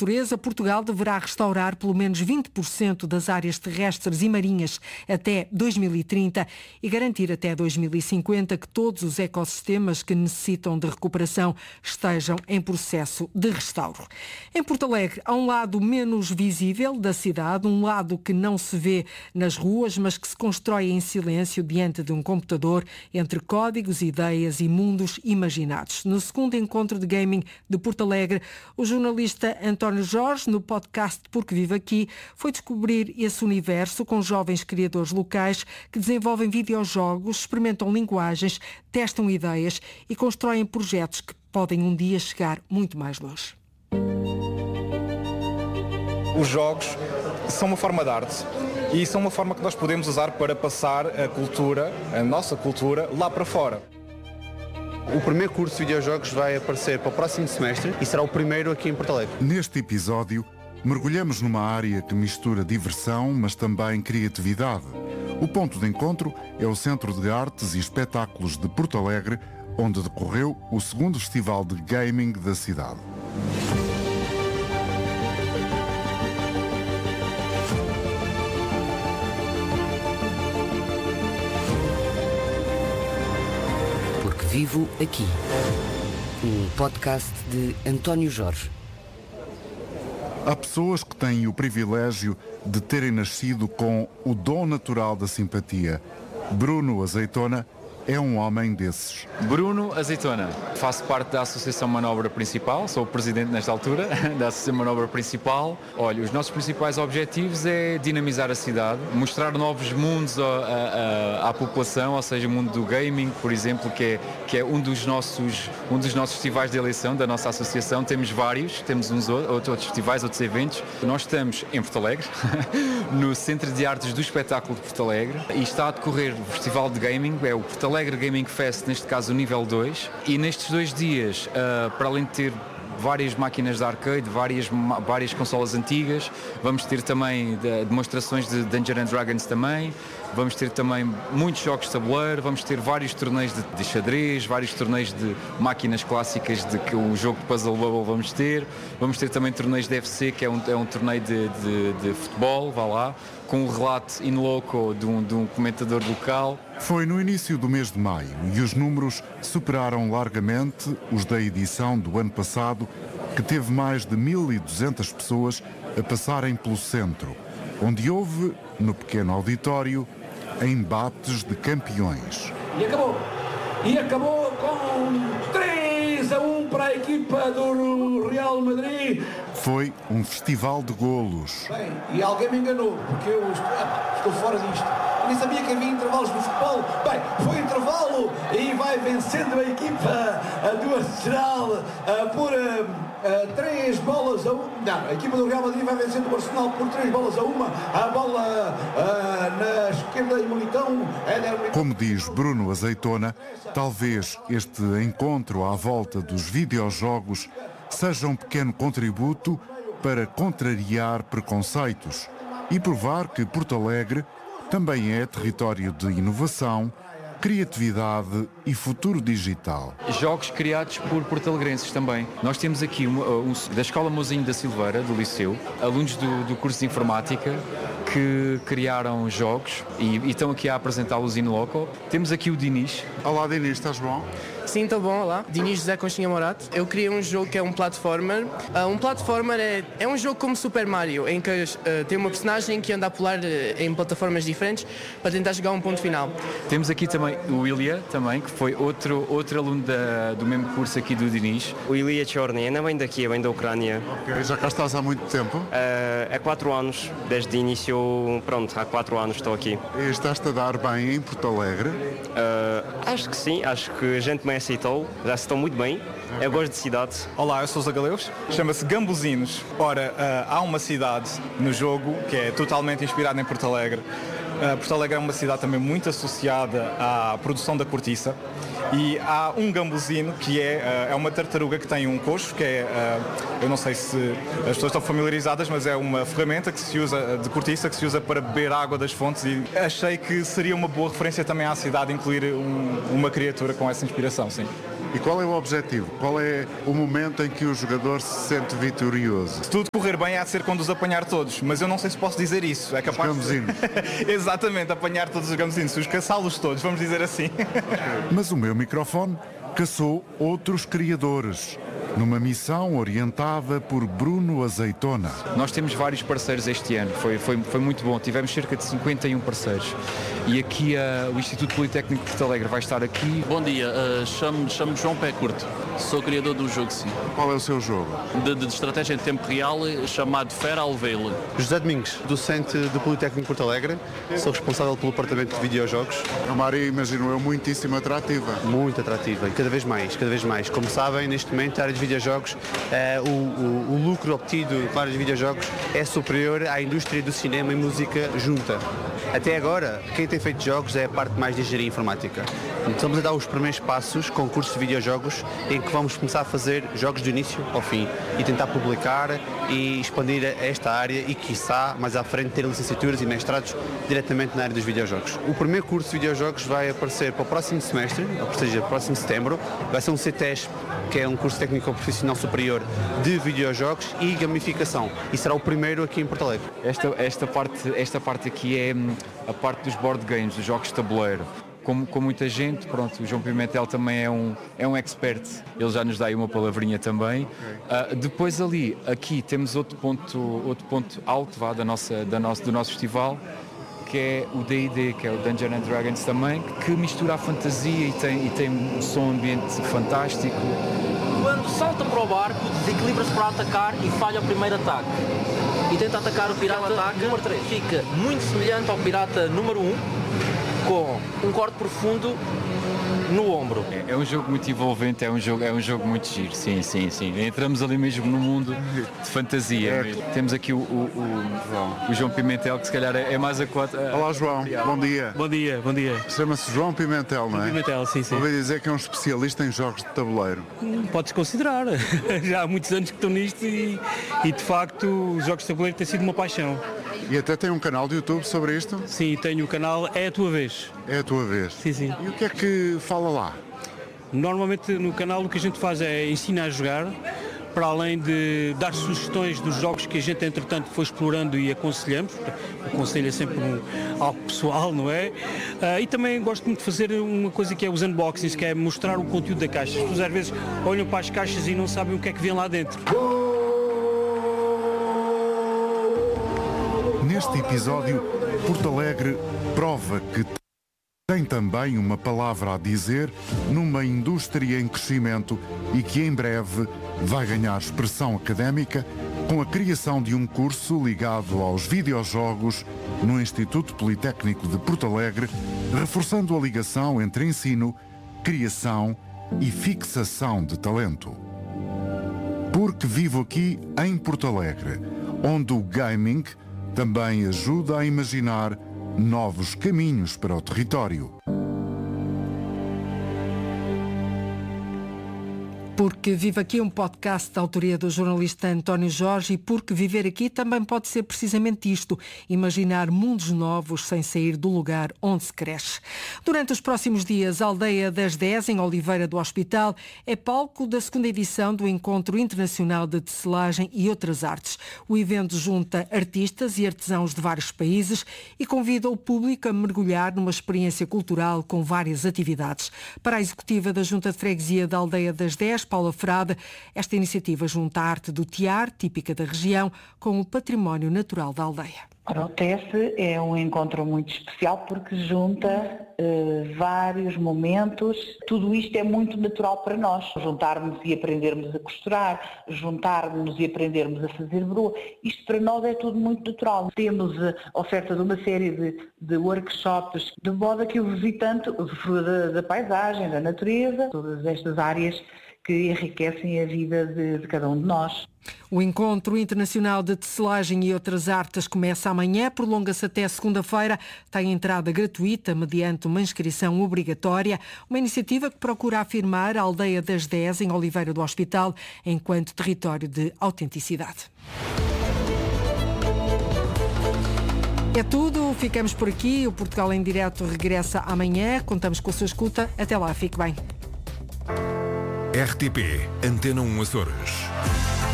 natureza, Portugal deverá restaurar pelo menos 20% das áreas terrestres e marinhas até 2030 e garantir até 2050 que todos os ecossistemas que necessitam de recuperação estejam em processo de restauro. Em Porto Alegre, há um lado menos visível da cidade, um lado que não se vê nas ruas, mas que se constrói em silêncio diante de um computador, entre códigos, ideias e mundos imaginados. No segundo encontro de gaming de Porto Alegre, o jornalista António Jorge, no podcast Porque Vive Aqui, foi descobrir esse universo com jovens criadores locais que desenvolvem videojogos, experimentam linguagens, testam ideias e constroem projetos que podem um dia chegar muito mais longe. Os jogos são uma forma de arte e são uma forma que nós podemos usar para passar a cultura, a nossa cultura, lá para fora. O primeiro curso de videojogos vai aparecer para o próximo semestre e será o primeiro aqui em Porto Alegre. Neste episódio, mergulhamos numa área que mistura diversão, mas também criatividade. O ponto de encontro é o Centro de Artes e Espetáculos de Porto Alegre, onde decorreu o segundo festival de gaming da cidade. Vivo Aqui, um podcast de António Jorge. Há pessoas que têm o privilégio de terem nascido com o dom natural da simpatia. Bruno Azeitona é um homem desses. Bruno Azeitona, faço parte da Associação Manobra Principal, sou o presidente nesta altura da Associação Manobra Principal. Olha, os nossos principais objetivos é dinamizar a cidade, mostrar novos mundos à população, ou seja, o mundo do gaming, por exemplo, que é um dos nossos festivais de eleição da nossa associação. Temos vários, temos outros festivais, outros eventos. Nós estamos em Porto Alegre, no Centro de Artes do Espetáculo de Porto Alegre, e está a decorrer o Festival de Gaming, é o Porto Alegre Gaming Fest, neste caso o nível 2, e nestes 2 dias, para além de ter várias máquinas de arcade, várias consolas antigas, vamos ter também demonstrações de Dungeons & Dragons também, vamos ter também muitos jogos de tabuleiro, vamos ter vários torneios de xadrez, vários torneios de máquinas clássicas, de que o jogo de Puzzle Bubble vamos ter também torneios de FC, que é um torneio de futebol, vá lá, com um relato in loco de um comentador local. Foi no início do mês de maio e os números superaram largamente os da edição do ano passado, que teve mais de 1.200 pessoas a passarem pelo centro, onde houve, no pequeno auditório, embates de campeões. E acabou com 3-1 para a equipa do Real Madrid. Foi um festival de golos. Bem, e alguém me enganou, porque eu estou fora disto. Eu nem sabia que havia intervalos no futebol. Bem, foi intervalo e vai vencendo a equipa do Arsenal por 3-1. Não, a equipa do Real Madrid vai vencendo o Arsenal por 3-1. A bola na esquerda e Militão. Como diz Bruno Azeitona, talvez este encontro à volta dos videojogos seja um pequeno contributo para contrariar preconceitos e provar que Porto Alegre também é território de inovação, criatividade e futuro digital. Jogos criados por porto-alegrenses também. Nós temos aqui da Escola Mozinho da Silveira, do Liceu, alunos do curso de Informática que criaram jogos e estão aqui a apresentá-los in loco. Temos aqui o Dinis. Olá Dinis, estás bom? Sim, estou bom, olá. Dinis José Conchinha Morato. Eu criei um jogo que é um platformer. Um platformer é um jogo como Super Mario, em que tem uma personagem que anda a pular em plataformas diferentes para tentar chegar a um ponto final. Temos aqui também o Ilya, também, que foi outro aluno do mesmo curso aqui do Dinis. O Ilya Chorny, não vem daqui, vem da Ucrânia. Ok, já cá estás há muito tempo? Há 4 anos, desde início, pronto, há 4 anos estou aqui. E estás-te a dar bem em Porto Alegre? Acho que sim, acho que a gente me aceitou, já se estão muito bem. Eu gosto de cidade. Olá, eu sou o Zagaleus, chama-se Gambuzinos. Ora, há uma cidade no jogo que é totalmente inspirada em Porto Alegre. Porto Alegre é uma cidade também muito associada à produção da cortiça. E há um gambuzino que é uma tartaruga que tem um coxo, que eu não sei se as pessoas estão familiarizadas, mas é uma ferramenta que se usa de cortiça, que se usa para beber água das fontes, e achei que seria uma boa referência também à cidade incluir uma criatura com essa inspiração, sim. E qual é o objetivo? Qual é o momento em que o jogador se sente vitorioso? Se tudo correr bem, há de ser quando os apanhar todos, mas eu não sei se posso dizer isso. É capaz os gambuzinos. Exatamente, apanhar todos os gambuzinos, os caçá-los todos, vamos dizer assim. Mas o meu microfone caçou outros criadores, numa missão orientada por Bruno Azeitona. Nós temos vários parceiros este ano, foi muito bom, tivemos cerca de 51 parceiros. E aqui o Instituto Politécnico de Porto Alegre vai estar aqui. Bom dia, chamo-me João Pé Curto, sou criador do jogo Sim. Qual é o seu jogo? De estratégia em tempo real, chamado Fera Alveile. José Domingos, docente do Politécnico de Porto Alegre, sou responsável pelo departamento de videojogos. É uma área, imagino eu, muitíssimo atrativa. Muito atrativa e cada vez mais. Como sabem, neste momento a área de videojogos, o lucro obtido com a área de videojogos é superior à indústria do cinema e música junta. Até agora, quem tem feito jogos é a parte mais de engenharia informática. Estamos a dar os primeiros passos com cursos de videojogos em que vamos começar a fazer jogos do início ao fim e tentar publicar e expandir esta área e, quiçá, mais à frente, ter licenciaturas e mestrados diretamente na área dos videojogos. O primeiro curso de videojogos vai aparecer para o próximo semestre, ou seja, próximo setembro. Vai ser um CTES, que é um curso técnico profissional superior de videojogos e gamificação. E será o primeiro aqui em Porto Alegre. Esta parte aqui é a parte dos board games, dos jogos de tabuleiro. Com muita gente, pronto, o João Pimentel também é um expert, ele já nos dá aí uma palavrinha também. Depois aqui temos outro ponto alto do nosso festival, que é o D&D, que é o Dungeons and Dragons também, que mistura a fantasia e tem um som ambiente fantástico. Quando salta para o barco, desequilibra-se para atacar e falha o primeiro ataque. E tenta atacar o pirata número 3. Fica muito semelhante ao pirata número 1, com um corte profundo no ombro. É um jogo muito envolvente, é um jogo muito giro, sim. Entramos ali mesmo no mundo de fantasia. Temos aqui o João Pimentel, que se calhar é mais a quatro. Olá, João, bom dia. Bom dia. Chama-se João Pimentel, não é? Pimentel, sim. Ouvi dizer que é um especialista em jogos de tabuleiro. Podes considerar. Já há muitos anos que estou nisto e de facto os jogos de tabuleiro têm sido uma paixão. E até tem um canal de YouTube sobre isto? Sim, tenho o canal É a Tua Vez. É a Tua Vez? Sim. E o que é que fala lá? Normalmente no canal o que a gente faz é ensinar a jogar, para além de dar sugestões dos jogos que a gente entretanto foi explorando e aconselhamos. O conselho é sempre algo pessoal, não é? E também gosto muito de fazer uma coisa que é os unboxings, que é mostrar o conteúdo da caixa. As pessoas às vezes olham para as caixas e não sabem o que é que vem lá dentro. Neste episódio, Porto Alegre prova que tem também uma palavra a dizer numa indústria em crescimento e que em breve vai ganhar expressão académica com a criação de um curso ligado aos videojogos no Instituto Politécnico de Porto Alegre, reforçando a ligação entre ensino, criação e fixação de talento. Porque vivo aqui em Porto Alegre, onde o gaming também ajuda a imaginar novos caminhos para o território. Porque Vive Aqui, um podcast da autoria do jornalista António Jorge, e porque viver aqui também pode ser precisamente isto, imaginar mundos novos sem sair do lugar onde se cresce. Durante os próximos dias, a Aldeia das 10, em Oliveira do Hospital, é palco da segunda edição do Encontro Internacional de Tecelagem e Outras Artes. O evento junta artistas e artesãos de vários países e convida o público a mergulhar numa experiência cultural com várias atividades. Para a executiva da Junta de Freguesia da Aldeia das 10, Paula Frade, esta iniciativa junta a arte do tear, típica da região, com o património natural da aldeia. O TES é um encontro muito especial porque junta vários momentos. Tudo isto é muito natural para nós. Juntarmos e aprendermos a costurar, juntarmos e aprendermos a fazer broa. Isto para nós é tudo muito natural. Temos a oferta de uma série de workshops, de modo a que o visitante usufrua da paisagem, da natureza, todas estas áreas que enriquecem a vida de cada um de nós. O Encontro Internacional de Tecelagem e Outras Artes começa amanhã, prolonga-se até segunda-feira, tem entrada gratuita mediante uma inscrição obrigatória, uma iniciativa que procura afirmar a Aldeia das 10, em Oliveira do Hospital, enquanto território de autenticidade. É tudo, ficamos por aqui. O Portugal em Direto regressa amanhã. Contamos com a sua escuta. Até lá, fique bem. RTP Antena 1 Açores.